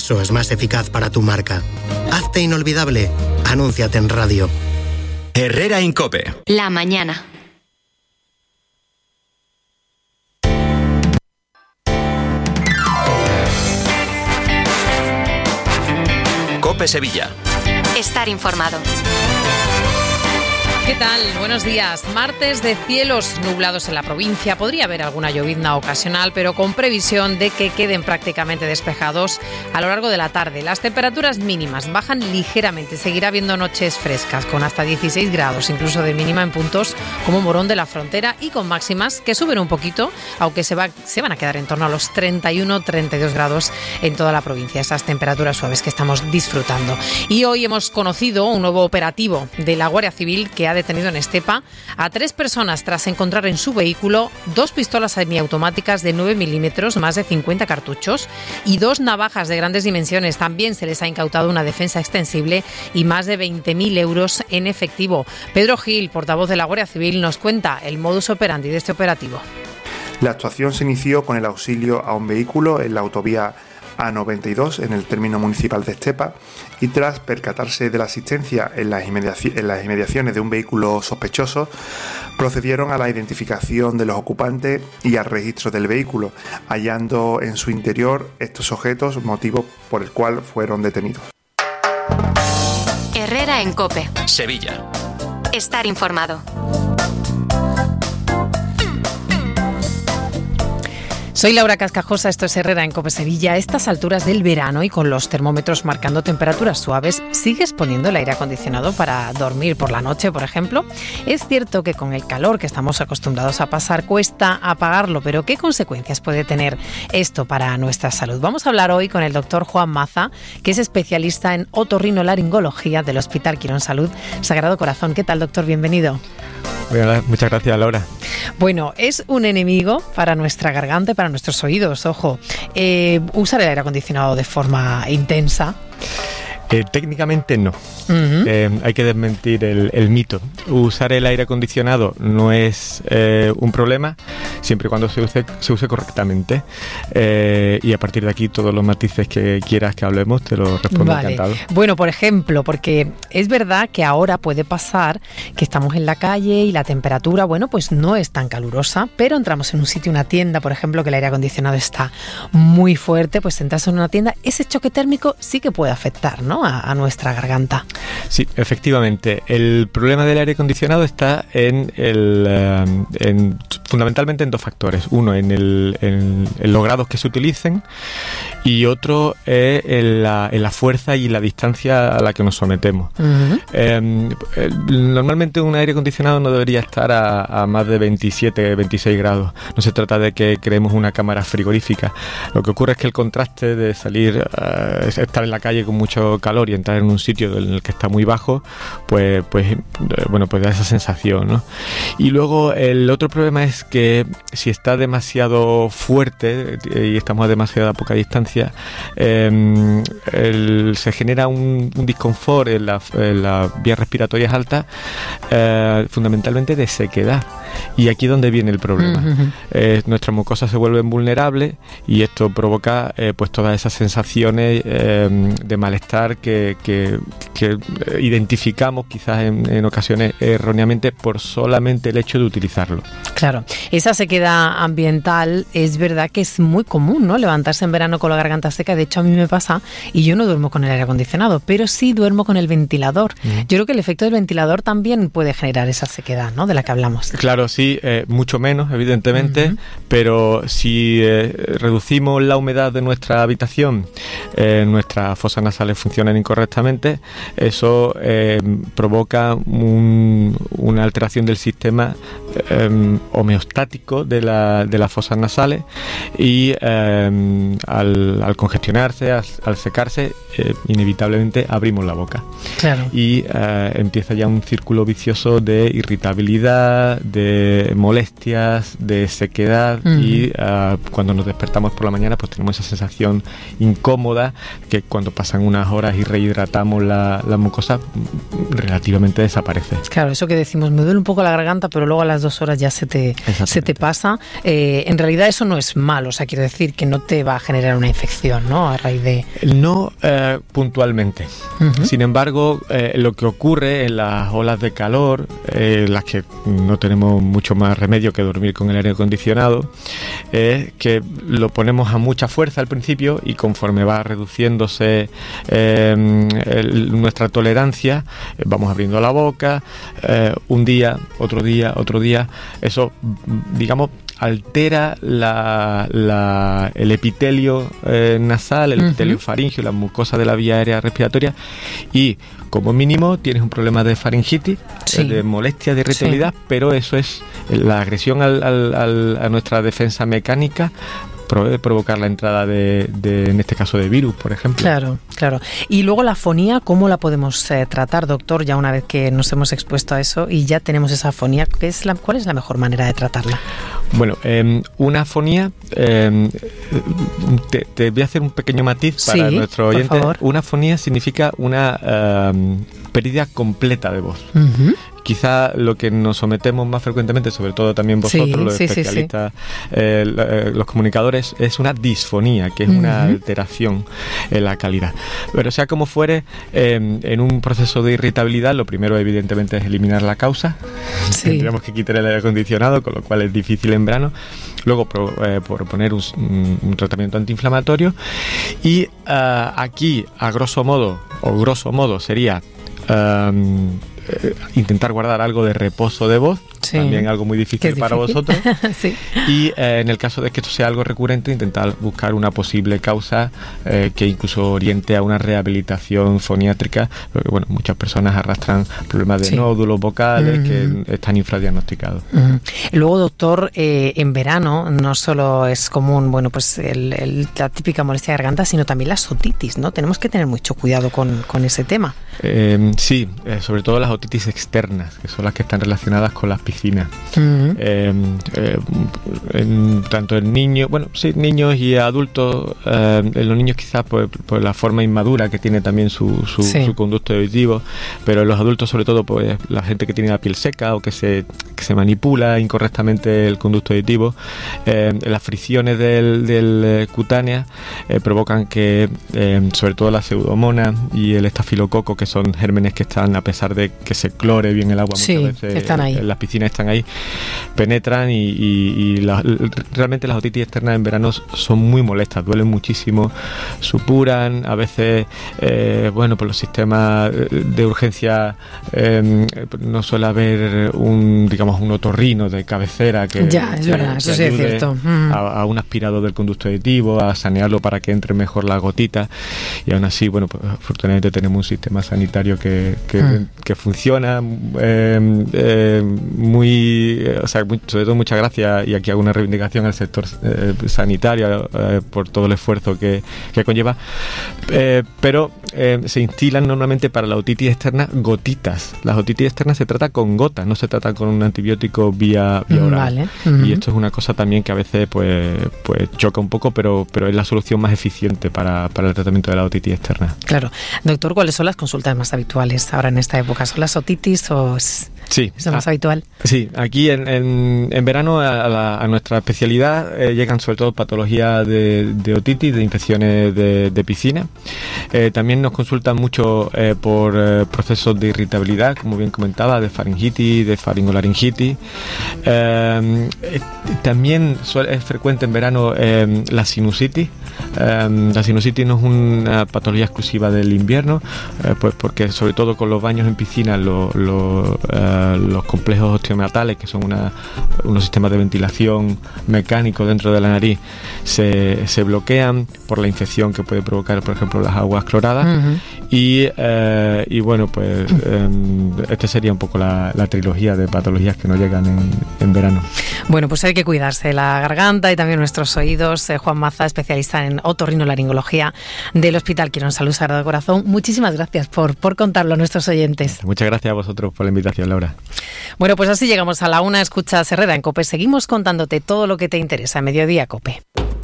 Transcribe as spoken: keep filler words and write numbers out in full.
Eso es más eficaz para tu marca. Hazte inolvidable. Anúnciate en radio. Herrera en COPE. La mañana. COPE Sevilla. Estar informado. ¿Qué tal? Buenos días. Martes de cielos nublados en la provincia. Podría haber alguna llovizna ocasional, pero con previsión de que queden prácticamente despejados a lo largo de la tarde. Las temperaturas mínimas bajan ligeramente. Seguirá habiendo noches frescas con hasta dieciséis grados, incluso de mínima en puntos como Morón de la Frontera, y con máximas que suben un poquito, aunque se, va, se van a quedar en torno a los treinta y uno, treinta y dos grados en toda la provincia. Esas temperaturas suaves que estamos disfrutando. Y hoy hemos conocido un nuevo operativo de la Guardia Civil que ha detenido en Estepa a tres personas tras encontrar en su vehículo dos pistolas semiautomáticas de nueve milímetros, más de cincuenta cartuchos y dos navajas de grandes dimensiones. También se les ha incautado una defensa extensible y más de veinte mil euros en efectivo. Pedro Gil, portavoz de la Guardia Civil, nos cuenta el modus operandi de este operativo. La actuación se inició con el auxilio a un vehículo en la autovía A noventa y dos en el término municipal de Estepa, y tras percatarse de la asistencia en las, inmediaci- en las inmediaciones de un vehículo sospechoso, procedieron a la identificación de los ocupantes y al registro del vehículo, hallando en su interior estos objetos, motivo por el cual fueron detenidos. Herrera en COPE. Sevilla. Estar informado. Soy Laura Cascajosa, esto es Herrera en COPE Sevilla. A estas alturas del verano y con los termómetros marcando temperaturas suaves, ¿sigues poniendo el aire acondicionado para dormir por la noche, por ejemplo? Es cierto que con el calor que estamos acostumbrados a pasar cuesta apagarlo, pero ¿qué consecuencias puede tener esto para nuestra salud? Vamos a hablar hoy con el doctor Juan Maza, que es especialista en otorrinolaringología del Hospital Quirón Salud Sagrado Corazón. ¿Qué tal, doctor? Bienvenido. Bueno, muchas gracias, Laura. Bueno, es un enemigo para nuestra garganta y para nuestros oídos, ojo. Eh, usar el aire acondicionado de forma intensa. Eh, técnicamente no. Uh-huh. Eh, hay que desmentir el, el mito. Usar el aire acondicionado no es eh, un problema siempre y cuando se use, se use correctamente. Eh, y a partir de aquí todos los matices que quieras que hablemos te los respondo vale. encantado. Bueno, por ejemplo, porque es verdad que ahora puede pasar que estamos en la calle y la temperatura, bueno, pues no es tan calurosa, pero entramos en un sitio, una tienda, por ejemplo, que el aire acondicionado está muy fuerte, pues entras en una tienda, ese choque térmico sí que puede afectar, ¿no?, a, a nuestra garganta. Sí, efectivamente. El problema del aire acondicionado está en el, en, fundamentalmente en dos factores. Uno, en, el, en, en los grados que se utilicen, y otro es en la, en la fuerza y la distancia a la que nos sometemos. Uh-huh. Eh, normalmente un aire acondicionado no debería estar a, a más de veintisiete, veintiséis grados. No se trata de que creemos una cámara frigorífica. Lo que ocurre es que el contraste de salir, uh, estar en la calle con mucho calor y entrar en un sitio en el que está muy bajo, pues, pues bueno, pues da esa sensación, ¿no? Y luego el otro problema es que si está demasiado fuerte y estamos a demasiada poca distancia, eh, el, se genera un, un disconfort en, la, en las vías respiratorias altas, eh, fundamentalmente de sequedad. Y aquí es donde viene el problema. Uh-huh. Eh, nuestras mucosas se vuelven vulnerables y esto provoca eh, pues todas esas sensaciones eh, de malestar que, que, que identificamos quizás en, en ocasiones erróneamente por solamente el hecho de utilizarlo. Claro, esa sequedad ambiental es verdad que es muy común, ¿no?, levantarse en verano con la garganta seca. De hecho, a mí me pasa y yo no duermo con el aire acondicionado, pero sí duermo con el ventilador. Uh-huh. Yo creo que el efecto del ventilador también puede generar esa sequedad, ¿no?, de la que hablamos. Claro, sí, eh, mucho menos, evidentemente, uh-huh. pero si eh, reducimos la humedad de nuestra habitación, eh, nuestras fosas nasales funcionan incorrectamente, eso eh, provoca un, una alteración del sistema eh, homeostático de, la, de las fosas nasales y eh, al, al congestionarse, al, al secarse, eh, inevitablemente abrimos la boca. Claro. Y eh, empieza ya un círculo vicioso de irritabilidad, de molestias, de sequedad, uh-huh. y uh, cuando nos despertamos por la mañana pues tenemos esa sensación incómoda incómoda, que cuando pasan unas horas y rehidratamos la, la mucosa, relativamente desaparece. Claro, eso que decimos, me duele un poco la garganta, pero luego a las dos horas ya se te, se te pasa. Eh, en realidad eso no es malo, o sea, quiero decir que no te va a generar una infección, ¿no? A raíz de... No eh, puntualmente. Uh-huh. Sin embargo, eh, lo que ocurre en las olas de calor, eh, las que no tenemos mucho más remedio que dormir con el aire acondicionado, es que lo ponemos a mucha fuerza al principio y conforme va reduciéndose eh, el, nuestra tolerancia, eh, vamos abriendo la boca, eh, un día, otro día, otro día, eso, digamos, altera la, la, el epitelio eh, nasal, el uh-huh. epitelio faríngeo, la mucosa de la vía aérea respiratoria, y como mínimo tienes un problema de faringitis, sí. de molestia, de irritabilidad, sí. pero eso es la agresión al, al, al, a nuestra defensa mecánica. Puede provocar la entrada de, de, en este caso, de virus, por ejemplo. Claro, claro. Y luego la afonía, ¿cómo la podemos eh, tratar, doctor? Ya una vez que nos hemos expuesto a eso y ya tenemos esa afonía, ¿qué es la, ¿cuál es la mejor manera de tratarla? Bueno, eh, una afonía, eh, te, te voy a hacer un pequeño matiz para sí, nuestro oyente. Por favor. Una afonía significa una eh, pérdida completa de voz. Uh-huh. Quizá lo que nos sometemos más frecuentemente, sobre todo también vosotros, sí, los sí, especialistas, sí, sí. Eh, los comunicadores, es una disfonía, que es uh-huh. una alteración en la calidad. Pero sea como fuere, eh, en un proceso de irritabilidad, lo primero evidentemente es eliminar la causa. Sí. Tendríamos que quitar el aire acondicionado, con lo cual es difícil en verano. Luego pro, eh, proponer un, un tratamiento antiinflamatorio. Y uh, aquí, a grosso modo, o grosso modo, sería... Um, Eh, intentar guardar algo de reposo de voz, sí. también algo muy difícil para difícil. vosotros. sí. Y eh, en el caso de que esto sea algo recurrente, intentar buscar una posible causa eh, que incluso oriente a una rehabilitación foniátrica, porque bueno, muchas personas arrastran problemas de sí. nódulos vocales uh-huh. que están infradiagnosticados. Uh-huh. Luego, doctor, eh, en verano no solo es común, bueno, pues el, el, la típica molestia de garganta, sino también la otitis, ¿no? Tenemos que tener mucho cuidado con, con ese tema. Eh, sí, eh, sobre todo las otitis externas, que son las que están relacionadas con las piscinas. Uh-huh. eh, eh, en, tanto en niños, bueno, sí, niños y adultos, eh, en los niños quizás por, por la forma inmadura que tiene también su, su, sí. su conducto auditivo, pero en los adultos sobre todo pues la gente que tiene la piel seca o que se, que se manipula incorrectamente el conducto auditivo, eh, las fricciones del, del cutánea eh, provocan que eh, sobre todo la pseudomonas y el estafilococo, que son gérmenes que están, a pesar de que se clore bien el agua, sí, muchas veces están ahí. En las piscinas están ahí, penetran y, y, y la, realmente las otitis externas en verano son muy molestas, duelen muchísimo, supuran, a veces eh, bueno, por los sistemas de urgencia eh, no suele haber un, digamos, un otorrino de cabecera que, ya, es que, verdad, que eso sí es cierto. Mm. A, a un aspirador del conducto auditivo, a sanearlo para que entre mejor la gotita, y aún así, bueno, pues afortunadamente tenemos un sistema sanitario que, que, mm. que funciona eh, eh, muy, eh, o sea, muy, sobre todo muchas gracias, y aquí hago una reivindicación al sector eh, sanitario eh, por todo el esfuerzo que, que conlleva, eh, pero eh, se instilan normalmente para la otitis externa gotitas. Las otitis externas se trata con gotas, no se trata con un antibiótico vía, vía oral. Vale. Uh-huh. Y esto es una cosa también que a veces pues, pues choca un poco, pero, pero es la solución más eficiente para, para el tratamiento de la otitis externa. Claro. Doctor, ¿cuáles son las consultas más habituales ahora en esta época? ¿Son las otitis o es, sí. es lo más ah, habitual? Sí, aquí en, en, en verano a, la, a nuestra especialidad eh, llegan sobre todo patologías de, de otitis, de infecciones de, de piscina. Eh, también nos consultan mucho eh, por eh, procesos de irritabilidad, como bien comentaba, de faringitis, de faringolaringitis. Eh, eh, también suele, es frecuente en verano eh, la sinusitis. Eh, la sinusitis no es una patología exclusiva del invierno, eh, pues porque sobre todo con los baños en piscina, lo, lo, eh, los complejos osteomiatales, que son una, unos sistemas de ventilación mecánico dentro de la nariz, se, se bloquean por la infección que puede provocar, por ejemplo, las aguas cloradas. Uh-huh. y, eh, y bueno, pues eh, este sería un poco la, la trilogía de patologías que nos llegan en, en verano. Bueno, pues hay que cuidarse la garganta y también nuestros oídos. Eh, Juan Maza, especialista en otorrinolaringología del Hospital Quirón Salud Sagrado Corazón. Muchísimas gracias por, por contarlo a nuestros oyentes. Muchas gracias a vosotros por la invitación, Laura. Bueno, pues así llegamos a la una. Escuchas Herrera en COPE. Seguimos contándote todo lo que te interesa en Mediodía COPE.